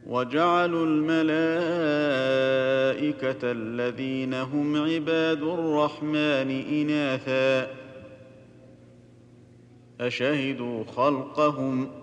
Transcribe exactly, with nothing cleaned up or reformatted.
وجعلوا الملائكة الذين هم عباد الرحمن إناثا أشهدوا خلقهم